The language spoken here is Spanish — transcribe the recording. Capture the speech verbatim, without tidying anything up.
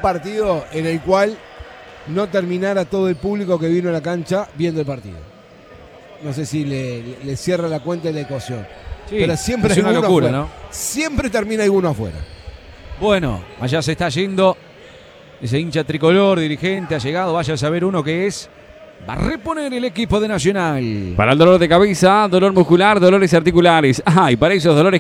partido en el cual no terminara todo el público que vino a la cancha viendo el partido. No sé si le, le, le cierra la cuenta de la ecuación. Sí, pero siempre es una locura, afuera. ¿no? Siempre termina alguno afuera. Bueno, allá se está yendo ese hincha tricolor, dirigente, ha llegado, vaya a saber uno que es. Va a reponer el equipo de Nacional. Para el dolor de cabeza, dolor muscular, dolores articulares. Ah, y para esos dolores